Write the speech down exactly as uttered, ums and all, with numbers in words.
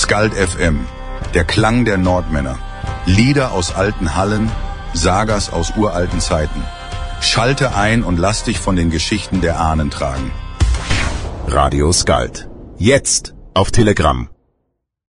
Skald F M, der Klang der Nordmänner. Lieder aus alten Hallen, Sagas aus uralten Zeiten. Schalte ein und lass dich von den Geschichten der Ahnen tragen. Radio Skald. Jetzt auf Telegram.